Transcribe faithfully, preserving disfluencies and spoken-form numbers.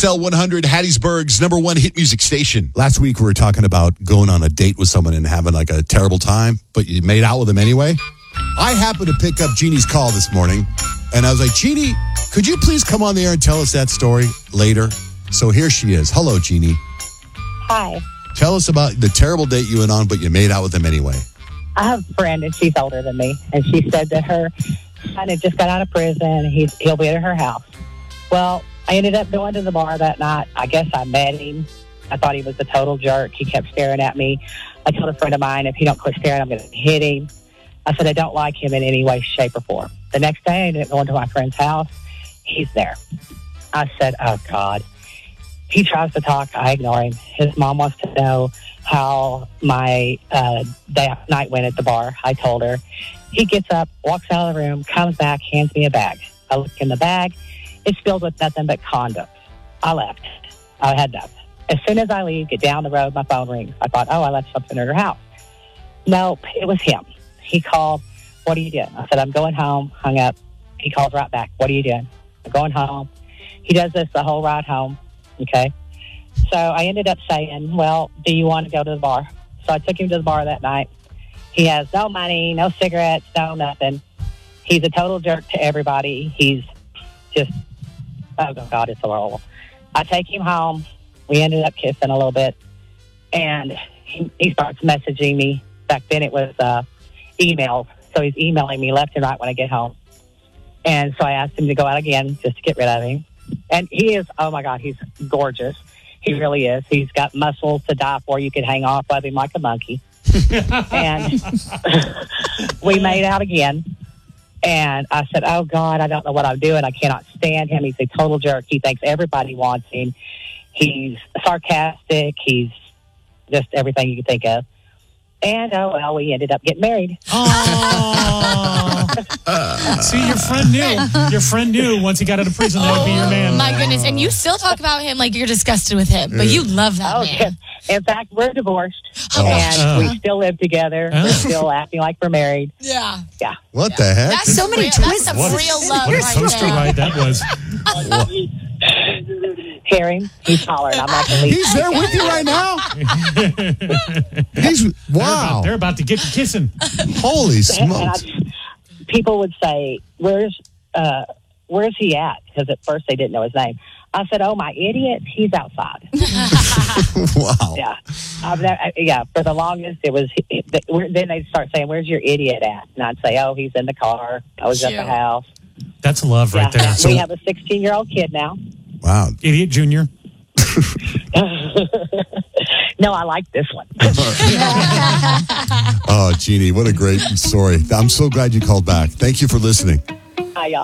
L one hundred, Hattiesburg's number one hit music station. Last week we were talking about going on a date with someone and having like a terrible time, but you made out with them anyway. I happened to pick up Jeannie's call this morning, and I was like, Jeannie, could you please come on the air and tell us that story later? So here she is. Hello, Jeannie. Hi. Tell us about the terrible date you went on, but you made out with them anyway. I have a friend, and she's older than me, and she said that her son had just got out of prison. He's, he'll be at her house. Well, I ended up going to the bar that night. I guess I met him. I thought he was a total jerk. He kept staring at me. I told a friend of mine, if he don't quit staring, I'm going to hit him. I said, I don't like him in any way, shape, or form. The next day, I ended up going to my friend's house. He's there. I said, oh, God. He tries to talk. I ignore him. His mom wants to know how my uh, day, night went at the bar. I told her. He gets up, walks out of the room, comes back, hands me a bag. I look in the bag. It's filled with nothing but condoms. I left. I had nothing. As soon as I leave, get down the road, my phone rings. I thought, oh, I left something at her house. Nope, it was him. He called, what are you doing? I said, I'm going home. Hung up. He calls right back. What are you doing? I'm going home. He does this the whole ride home. Okay. So I ended up saying, well, do you want to go to the bar? So I took him to the bar that night. He has no money, no cigarettes, no nothing. He's a total jerk to everybody. He's just, oh, God, it's horrible. I take him home. We ended up kissing a little bit. And he, he starts messaging me. Back then it was uh, emails. So he's emailing me left and right when I get home. And so I asked him to go out again just to get rid of him. And he is, oh, my God, he's gorgeous. He really is. He's got muscles to die for. You could hang off of him like a monkey. And we made out again. And I said, oh, God, I don't know what I'm doing. I cannot stand him. He's a total jerk. He thinks everybody wants him. He's sarcastic. He's just everything you can think of. And, oh, well, we ended up getting married. Oh. See, your friend knew. Your friend knew once he got out of prison that would be your man. My goodness. And you still talk about him like you're disgusted with him, but you love that oh, man. Yes. In fact, we're divorced, Oh. and Uh. we still live together. We're still acting like we're married. Yeah. Yeah. What Yeah. the heck? That's So many real, twists. That's What some a- real love What a right coaster there. ride that was. Hear him? He's hollering. I'm like, He's there with you right now? He's, They're wow. about, they're about to get to kissing. Holy and I, smokes. people would say, "Where's uh, where's he at?" Because at first they didn't know his name. I said, "Oh, my idiot, he's outside." Wow. Yeah, I've never, yeah. For the longest, it was. It, it, then they'd start saying, "Where's your idiot at?" And I'd say, "Oh, he's in the car. I was at Cute. the house." That's love right Yeah. there. we So, have a sixteen-year-old kid now. Wow. Idiot Junior. No, I like this one. Oh, Jeannie, what a great story. I'm so glad you called back. Thank you for listening.